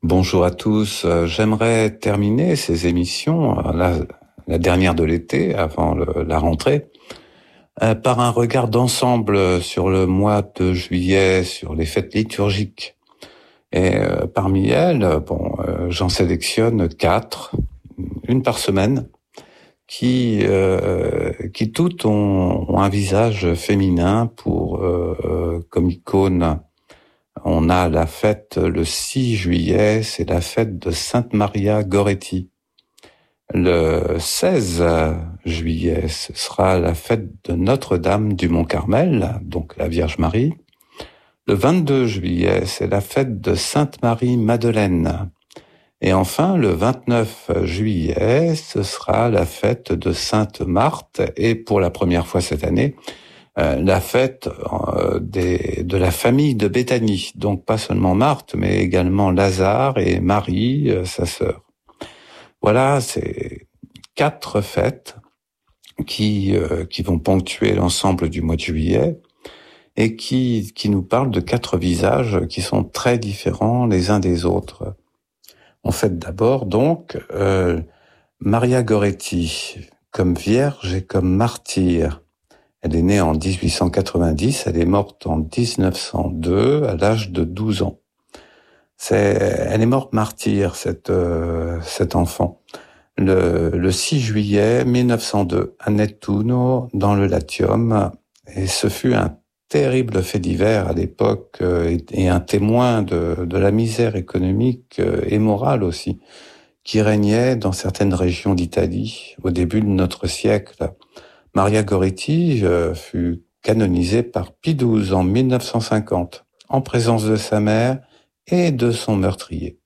Bonjour à tous. J'aimerais terminer ces émissions, la dernière de l'été, avant la rentrée, par un regard d'ensemble sur le mois de juillet, sur les fêtes liturgiques. Et parmi elles, j'en sélectionne 4, une par semaine, qui toutes ont un visage féminin comme icône. On a la fête le 6 juillet, c'est la fête de Sainte Maria Goretti. Le 16 juillet, ce sera la fête de Notre-Dame du Mont-Carmel, donc la Vierge Marie. Le 22 juillet, c'est la fête de Sainte Marie-Madeleine. Et enfin, le 29 juillet, ce sera la fête de Sainte Marthe, et pour la première fois cette année, la fête de la famille de Béthanie, donc pas seulement Marthe, mais également Lazare et Marie, sa sœur. Voilà, c'est 4 fêtes qui vont ponctuer l'ensemble du mois de juillet et qui nous parlent de 4 visages qui sont très différents les uns des autres. On fête d'abord donc Maria Goretti comme vierge et comme martyre. Elle est née en 1890, elle est morte en 1902 à l'âge de 12 ans. Elle est morte martyre, cette enfant, le 6 juillet 1902 à Nettuno, dans le Latium, et ce fut un terrible fait divers à l'époque et un témoin de la misère économique et morale aussi, qui régnait dans certaines régions d'Italie au début de notre siècle. Maria Goretti fut canonisée par Pie XII en 1950, en présence de sa mère et de son meurtrier.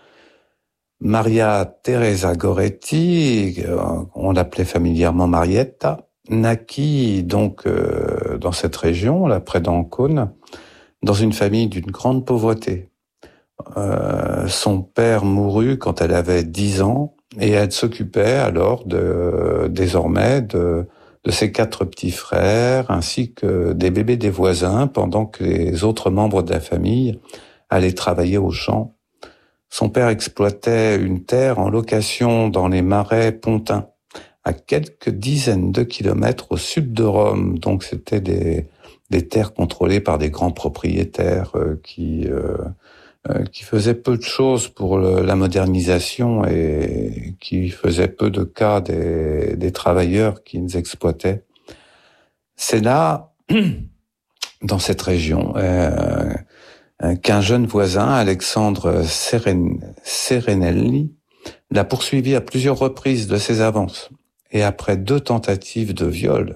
Maria Teresa Goretti, on l'appelait familièrement Marietta, naquit donc dans cette région, là près d'Ancône, dans une famille d'une grande pauvreté. Son père mourut quand elle avait 10 ans et elle s'occupait alors désormais de ses 4 petits frères ainsi que des bébés des voisins pendant que les autres membres de la famille allaient travailler au champ. Son père exploitait une terre en location dans les marais pontins, à quelques dizaines de kilomètres au sud de Rome. Donc c'était des terres contrôlées par des grands propriétaires qui faisaient peu de choses pour la modernisation et qui faisaient peu de cas des travailleurs qu'ils exploitaient. C'est là, dans cette région, qu'un jeune voisin, Alexandre Serenelli, l'a poursuivi à plusieurs reprises de ses avances. Et après 2 tentatives de viol,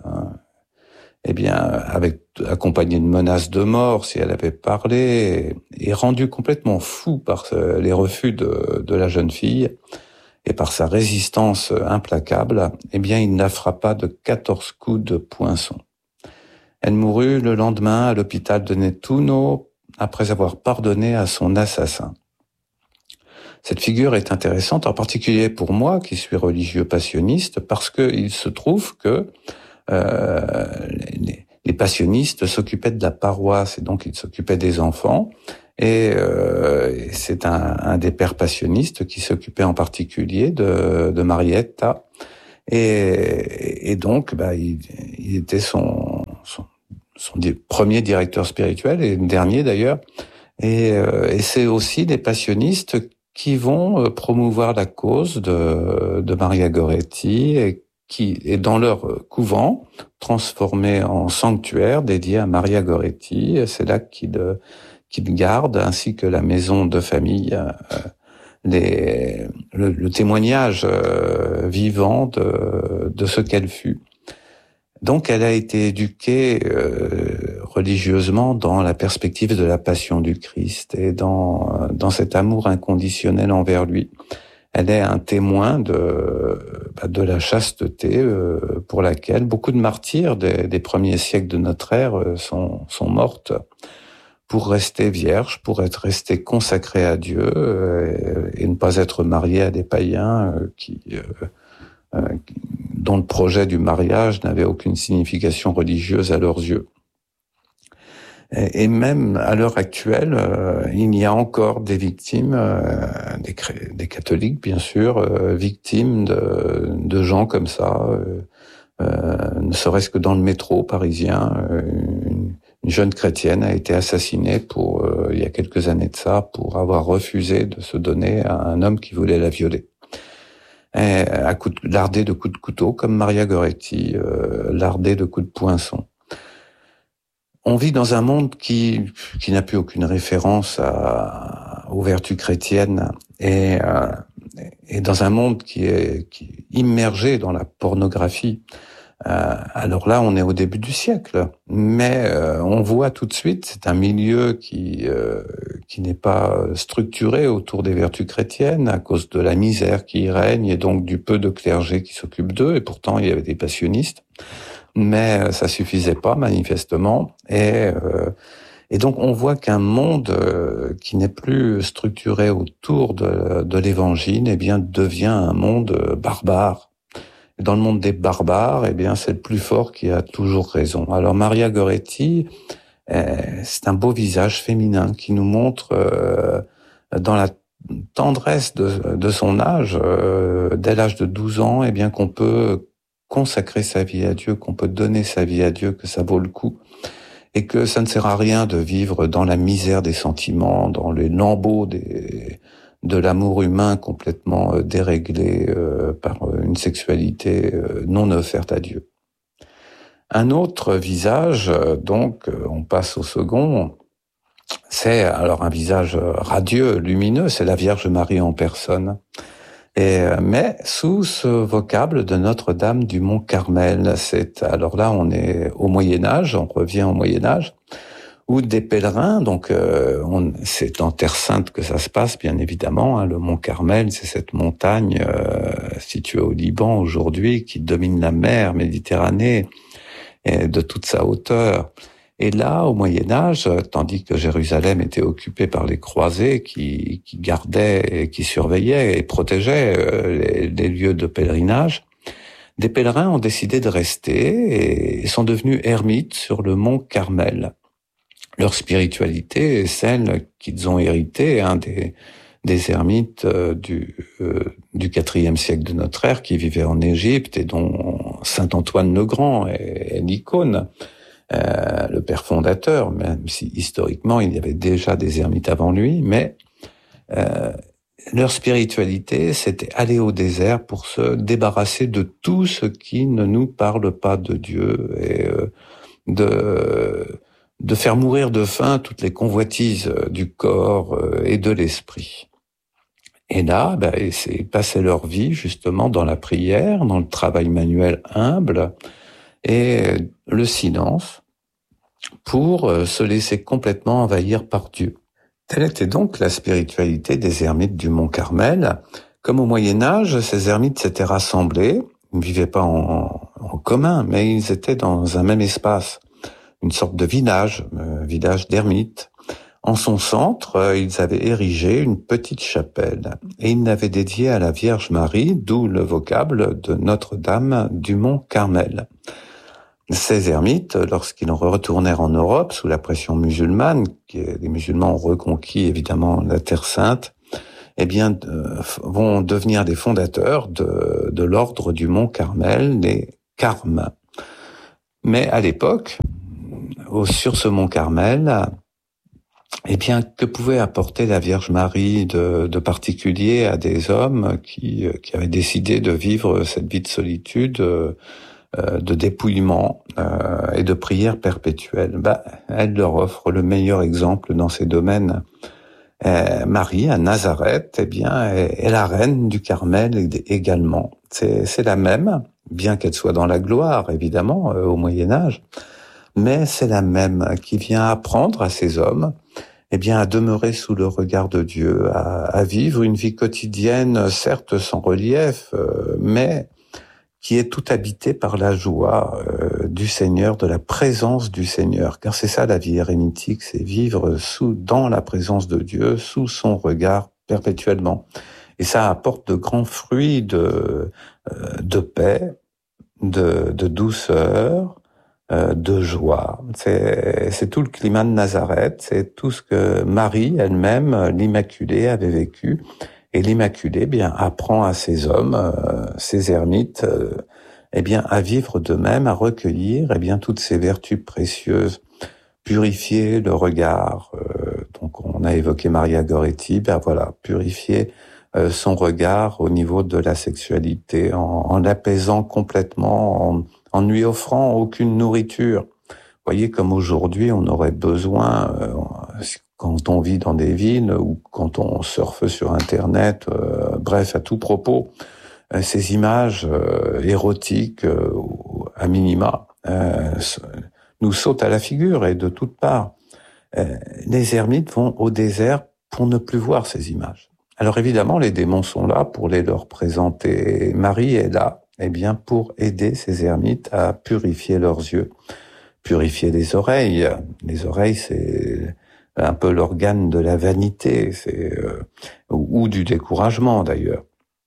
accompagné de menaces de mort si elle avait parlé, et rendu complètement fou par les refus de la jeune fille et par sa résistance implacable, il la frappa de 14 coups de poinçon. Elle mourut le lendemain à l'hôpital de Nettuno après avoir pardonné à son assassin. Cette figure est intéressante, en particulier pour moi qui suis religieux passionniste, parce qu'il se trouve que les passionnistes s'occupaient de la paroisse et donc ils s'occupaient des enfants. Et c'est un des pères passionnistes qui s'occupait en particulier de Marietta. Et donc, il était son premier directeur spirituel et le dernier d'ailleurs. Et c'est aussi des passionnistes qui vont promouvoir la cause de Maria Goretti et qui est dans leur couvent transformé en sanctuaire dédié à Maria Goretti. C'est là qu'ils gardent, ainsi que la maison de famille, le témoignage vivant de ce qu'elle fut. Donc elle a été éduquée religieusement dans la perspective de la passion du Christ et dans cet amour inconditionnel envers lui. Elle est un témoin de la chasteté pour laquelle beaucoup de martyrs des premiers siècles de notre ère sont mortes pour rester vierges, pour rester consacrées à Dieu et ne pas être mariées à des païens dont le projet du mariage n'avait aucune signification religieuse à leurs yeux. Et même à l'heure actuelle, il y a encore des victimes, des catholiques bien sûr, victimes de gens comme ça, ne serait-ce que dans le métro parisien. Une jeune chrétienne a été assassinée il y a quelques années de ça, pour avoir refusé de se donner à un homme qui voulait la violer. Et lardée de coups de couteau, comme Maria Goretti, lardée de coups de poinçon. On vit dans un monde qui n'a plus aucune référence aux vertus chrétiennes, et dans un monde qui est immergé dans la pornographie. Alors là, on est au début du siècle, mais on voit tout de suite, c'est un milieu qui n'est pas structuré autour des vertus chrétiennes à cause de la misère qui y règne et donc du peu de clergé qui s'occupe d'eux. Et pourtant, il y avait des passionnistes, mais ça suffisait pas manifestement. Et donc on voit qu'un monde qui n'est plus structuré autour de l'Évangile, eh bien devient un monde barbare. Et dans le monde des barbares, eh bien c'est le plus fort qui a toujours raison. Alors Maria Goretti, c'est un beau visage féminin qui nous montre dans la tendresse de son âge, dès l'âge de 12 ans, eh bien qu'on peut consacrer sa vie à Dieu, qu'on peut donner sa vie à Dieu, que ça vaut le coup, et que ça ne sert à rien de vivre dans la misère des sentiments, dans les lambeaux de l'amour humain complètement déréglé par une sexualité non offerte à Dieu. Un autre visage, donc, on passe au second, c'est alors un visage radieux, lumineux, c'est la Vierge Marie en personne. Mais sous ce vocable de Notre-Dame du Mont Carmel, alors là on est au Moyen-Âge, on revient au Moyen-Âge, où des pèlerins, donc c'est en Terre Sainte que ça se passe bien évidemment, hein, le Mont Carmel, c'est cette montagne située au Liban aujourd'hui qui domine la mer Méditerranée et de toute sa hauteur. Et là, au Moyen-Âge, tandis que Jérusalem était occupée par les croisés qui gardaient et qui surveillaient et protégeaient les lieux de pèlerinage, des pèlerins ont décidé de rester et sont devenus ermites sur le mont Carmel. Leur spiritualité est celle qu'ils ont héritée des ermites du IVe siècle de notre ère qui vivaient en Égypte et dont saint Antoine le Grand est l'icône. Le père fondateur, même si historiquement il y avait déjà des ermites avant lui, mais leur spiritualité, c'était aller au désert pour se débarrasser de tout ce qui ne nous parle pas de Dieu et de faire mourir de faim toutes les convoitises du corps et de l'esprit. Et là, ils passaient leur vie justement dans la prière, dans le travail manuel humble et le silence, pour se laisser complètement envahir par Dieu. Telle était donc la spiritualité des ermites du Mont Carmel. Comme au Moyen-Âge, ces ermites s'étaient rassemblés, ils ne vivaient pas en commun, mais ils étaient dans un même espace, une sorte de village d'ermites. En son centre, ils avaient érigé une petite chapelle et ils l'avaient dédiée à la Vierge Marie, d'où le vocable de Notre-Dame du Mont Carmel. Ces ermites, lorsqu'ils retournèrent en Europe sous la pression musulmane, les musulmans ont reconquis évidemment la Terre Sainte, eh bien, vont devenir des fondateurs de l'ordre du Mont Carmel, les Carmes. Mais à l'époque, sur ce Mont Carmel, eh bien, que pouvait apporter la Vierge Marie de particulier à des hommes qui avaient décidé de vivre cette vie de solitude, de dépouillement et de prière perpétuelle? Elle leur offre le meilleur exemple dans ces domaines. Marie, à Nazareth, eh bien, est la reine du Carmel également. C'est la même, bien qu'elle soit dans la gloire, évidemment, au Moyen-Âge, mais c'est la même qui vient apprendre à ces hommes, eh bien, à demeurer sous le regard de Dieu, à vivre une vie quotidienne, certes sans relief, mais qui est tout habité par la joie du Seigneur, de la présence du Seigneur. Car c'est ça la vie érémitique, c'est vivre dans la présence de Dieu, sous son regard perpétuellement. Et ça apporte de grands fruits de paix, de douceur, de joie. C'est tout le climat de Nazareth, c'est tout ce que Marie elle-même, l'Immaculée, avait vécu. Et l'Immaculée, bien, apprend à ces hommes, ces ermites, à vivre d'eux-mêmes, à recueillir, toutes ces vertus précieuses, purifier le regard. Donc, on a évoqué Maria Goretti, purifier son regard au niveau de la sexualité, en l'apaisant complètement, en ne lui offrant aucune nourriture. Vous voyez, comme aujourd'hui, on aurait besoin, quand on vit dans des villes ou quand on surfe sur Internet, à tout propos, ces images érotiques, à minima, nous sautent à la figure et de toutes parts. Les ermites vont au désert pour ne plus voir ces images. Alors évidemment, les démons sont là pour les leur présenter. Marie est là, pour aider ces ermites à purifier leurs yeux, purifier les oreilles. Les oreilles, c'est un peu l'organe de la vanité, ou du découragement d'ailleurs.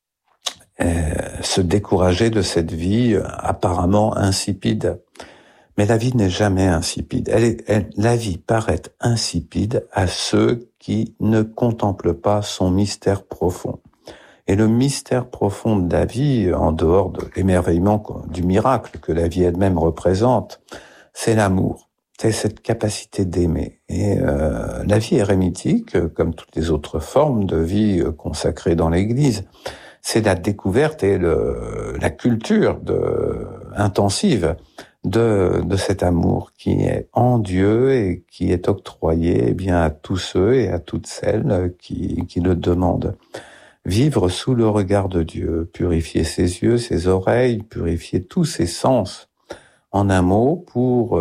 Se décourager de cette vie apparemment insipide. Mais la vie n'est jamais insipide. La vie paraît insipide à ceux qui ne contemplent pas son mystère profond. Et le mystère profond de la vie, en dehors de l'émerveillement du miracle que la vie elle-même représente, c'est l'amour. C'est cette capacité d'aimer. Et la vie érémitique, comme toutes les autres formes de vie consacrées dans l'Église, c'est la découverte et la culture intensive de cet amour qui est en Dieu et qui est octroyé à tous ceux et à toutes celles qui le demandent. Vivre sous le regard de Dieu, purifier ses yeux, ses oreilles, purifier tous ses sens. En un mot, pour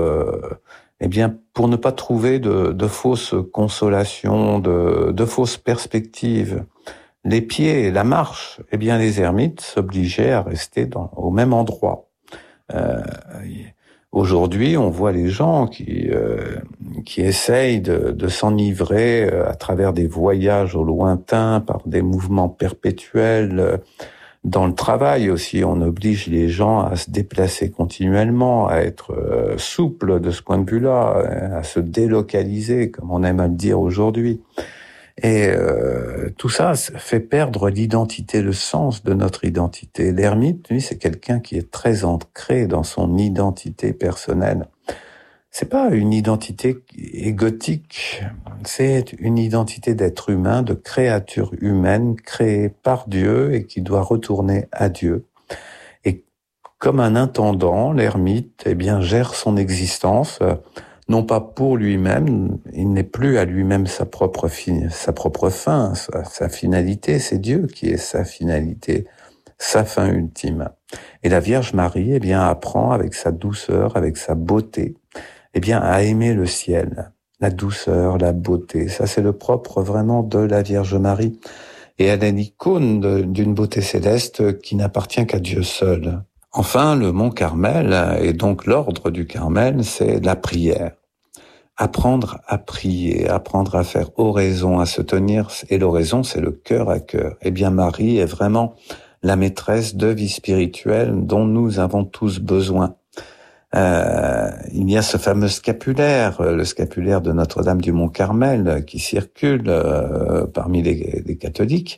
ne pas trouver de fausses consolations, de fausses perspectives. Les pieds et la marche, les ermites s'obligeaient à rester au même endroit. Aujourd'hui, on voit les gens qui essayent de s'enivrer à travers des voyages au lointain, par des mouvements perpétuels. Dans le travail aussi, on oblige les gens à se déplacer continuellement, à être souples de ce point de vue-là, à se délocaliser, comme on aime à le dire aujourd'hui. Et tout ça fait perdre l'identité, le sens de notre identité. L'ermite, lui, c'est quelqu'un qui est très ancré dans son identité personnelle. C'est pas une identité égotique, c'est une identité d'être humain, de créature humaine créée par Dieu et qui doit retourner à Dieu. Et comme un intendant, l'ermite, gère son existence, non pas pour lui-même, il n'est plus à lui-même sa propre fin, sa finalité, c'est Dieu qui est sa finalité, sa fin ultime. Et la Vierge Marie, apprend avec sa douceur, avec sa beauté, à aimer le ciel, la douceur, la beauté. Ça, c'est le propre vraiment de la Vierge Marie. Et elle est l'icône d'une beauté céleste qui n'appartient qu'à Dieu seul. Enfin, le mont Carmel, et donc l'ordre du Carmel, c'est la prière. Apprendre à prier, apprendre à faire oraison, à se tenir, et l'oraison, c'est le cœur à cœur. Marie est vraiment la maîtresse de vie spirituelle dont nous avons tous besoin. Il y a ce fameux scapulaire, le scapulaire de Notre-Dame du Mont-Carmel, qui circule parmi les catholiques.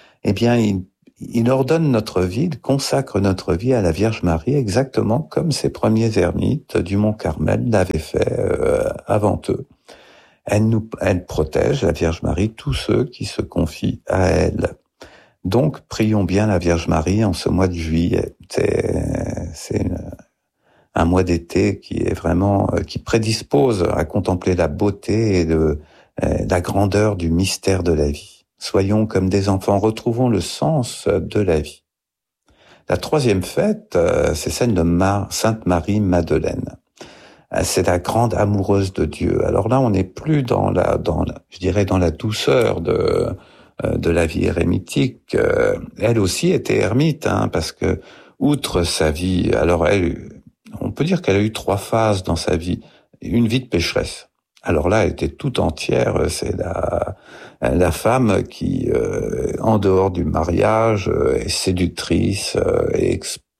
Il ordonne notre vie, il consacre notre vie à la Vierge Marie, exactement comme ces premiers ermites du Mont-Carmel l'avaient fait avant eux. Elle protège, la Vierge Marie, tous ceux qui se confient à elle. Donc, prions bien la Vierge Marie en ce mois de juillet. C'est un mois d'été qui est vraiment, qui prédispose à contempler la beauté et la grandeur du mystère de la vie. Soyons comme des enfants, retrouvons le sens de la vie. La troisième fête, c'est celle de Sainte Marie-Madeleine. C'est la grande amoureuse de Dieu. Alors là, on n'est plus dans la douceur de la vie érémitique. Elle aussi était ermite, parce que, outre sa vie, alors on peut dire qu'elle a eu 3 phases dans sa vie. Une vie de pécheresse. Alors là, elle était tout entière. C'est la femme qui, en dehors du mariage, est séductrice,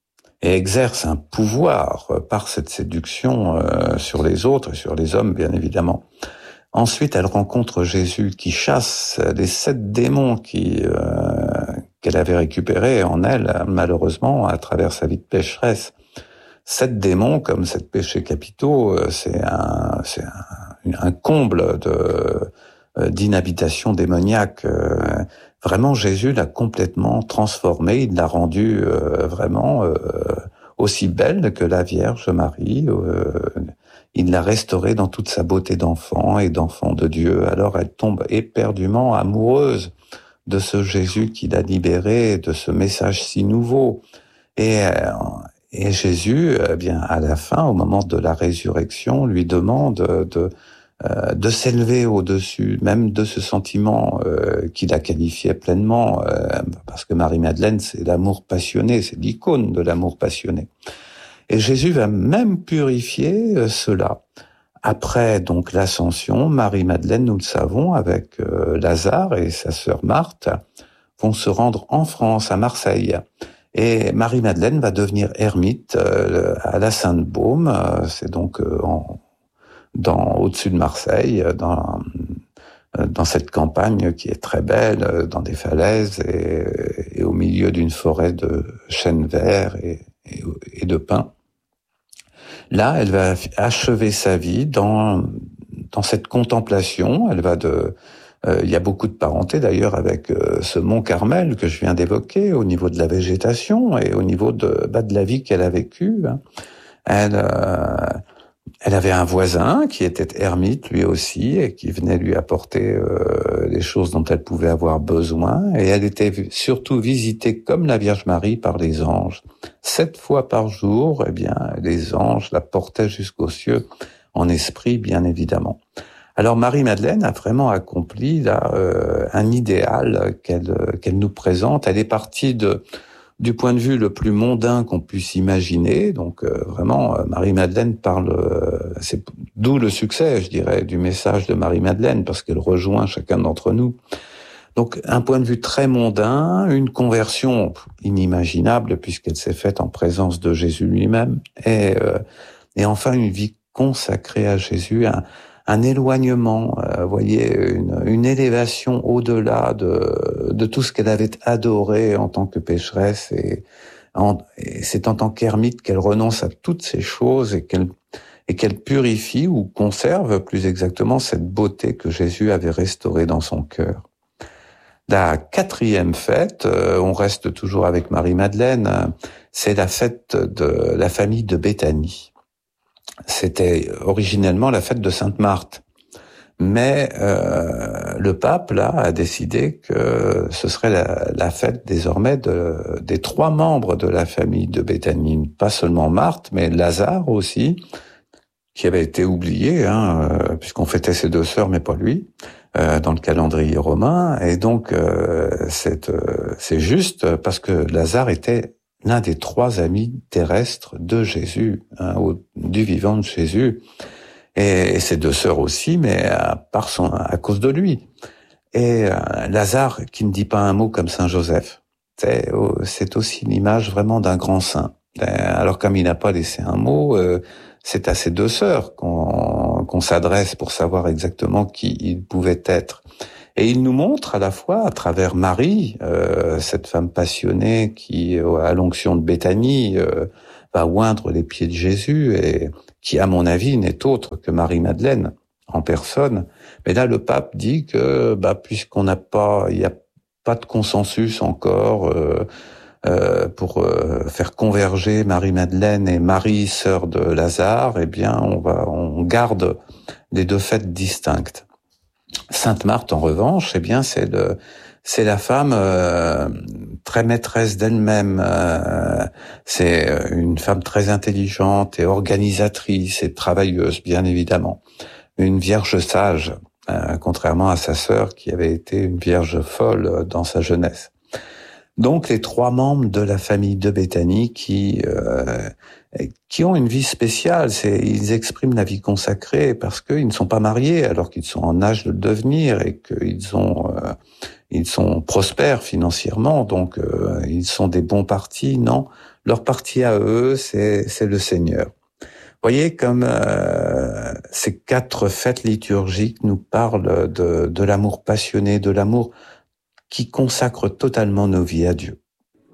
et exerce un pouvoir par cette séduction sur les autres et sur les hommes, bien évidemment. Ensuite, elle rencontre Jésus qui chasse les 7 démons qu'elle avait récupérés en elle, malheureusement, à travers sa vie de pécheresse. 7 démons, comme 7 péchés capitaux, c'est un comble d'inhabitation démoniaque. Vraiment, Jésus l'a complètement transformée, il l'a rendue vraiment aussi belle que la Vierge Marie. Il l'a restaurée dans toute sa beauté d'enfant et d'enfant de Dieu. Alors elle tombe éperdument amoureuse de ce Jésus qui l'a libérée, de ce message si nouveau. Et Jésus, eh bien, à la fin, au moment de la résurrection, lui demande de s'élever au-dessus, même de ce sentiment qu'il a qualifié pleinement, parce que Marie-Madeleine, c'est l'amour passionné, c'est l'icône de l'amour passionné. Et Jésus va même purifier cela. Après donc l'ascension, Marie-Madeleine, nous le savons, avec Lazare et sa sœur Marthe, vont se rendre en France, à Marseille. Et Marie-Madeleine va devenir ermite à la Sainte-Baume, c'est donc au-dessus de Marseille, dans cette campagne qui est très belle, dans des falaises et au milieu d'une forêt de chênes verts et de pins. Là, elle va achever sa vie dans cette contemplation. Il y a beaucoup de parenté d'ailleurs avec ce mont Carmel que je viens d'évoquer au niveau de la végétation et au niveau de la vie qu'elle a vécue. Elle avait un voisin qui était ermite lui aussi et qui venait lui apporter les choses dont elle pouvait avoir besoin. Et elle était surtout visitée comme la Vierge Marie par les anges. 7 fois par jour, eh bien, les anges la portaient jusqu'aux cieux en esprit, bien évidemment. Alors Marie-Madeleine a vraiment accompli là un idéal qu'elle nous présente. Elle est partie du point de vue le plus mondain qu'on puisse imaginer. Donc vraiment, Marie-Madeleine parle, c'est d'où le succès, je dirais, du message de Marie-Madeleine, parce qu'elle rejoint chacun d'entre nous. Donc un point de vue très mondain, une conversion inimaginable puisqu'elle s'est faite en présence de Jésus lui-même, et enfin une vie consacrée à Jésus, un éloignement, voyez, une élévation au-delà de tout ce qu'elle avait adoré en tant que pécheresse, et c'est en tant qu'ermite qu'elle renonce à toutes ces choses et qu'elle purifie ou conserve plus exactement cette beauté que Jésus avait restaurée dans son cœur. La 4e fête, on reste toujours avec Marie-Madeleine, c'est la fête de la famille de Béthanie. C'était originellement la fête de Sainte Marthe. Mais le pape, là, a décidé que ce serait la fête désormais des 3 membres de la famille de Béthanie. Pas seulement Marthe, mais Lazare aussi, qui avait été oublié, puisqu'on fêtait ses 2 sœurs, mais pas lui, dans le calendrier romain. Et donc, c'est juste parce que Lazare était l'un des 3 amis terrestres de Jésus, du vivant de Jésus. Et ses 2 sœurs aussi, mais à cause de lui. Et Lazare, qui ne dit pas un mot comme Saint Joseph, c'est aussi l'image vraiment d'un grand saint. Alors comme il n'a pas laissé un mot, c'est à ses 2 sœurs qu'on s'adresse pour savoir exactement qui il pouvait être. Et il nous montre à la fois, à travers Marie, cette femme passionnée qui, à l'onction de Béthanie, va oindre les pieds de Jésus et qui, à mon avis, n'est autre que Marie-Madeleine en personne. Mais là, le pape dit que, puisqu'il n'y a pas de consensus encore pour faire converger Marie-Madeleine et Marie, sœur de Lazare, eh bien, on garde les 2 fêtes distinctes. Sainte Marthe, en revanche, eh bien, c'est la femme très maîtresse d'elle-même. C'est une femme très intelligente et organisatrice et travailleuse, bien évidemment. Une vierge sage, contrairement à sa sœur qui avait été une vierge folle dans sa jeunesse. Donc les 3 membres de la famille de Béthanie qui ont une vie spéciale, ils expriment la vie consacrée parce qu'ils ne sont pas mariés alors qu'ils sont en âge de le devenir et qu'ils sont prospères financièrement, donc ils sont des bons partis. Non, Leur partie à eux, c'est le Seigneur. Vous voyez comme ces 4 fêtes liturgiques nous parlent de l'amour passionné, de l'amour qui consacre totalement nos vies à Dieu.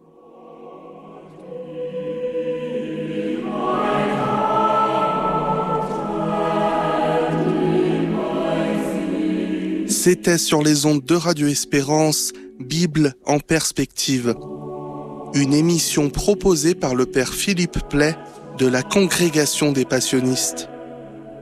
C'était sur les ondes de Radio Espérance, Bible en perspective. Une émission proposée par le père Philippe Play de la Congrégation des Passionnistes.